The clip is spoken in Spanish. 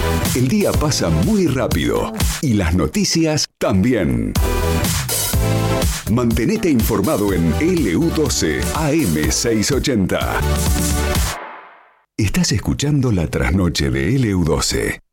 El día pasa muy rápido y las noticias también. Mantenete informado en LU12 AM680. Estás escuchando La Trasnoche de LU12.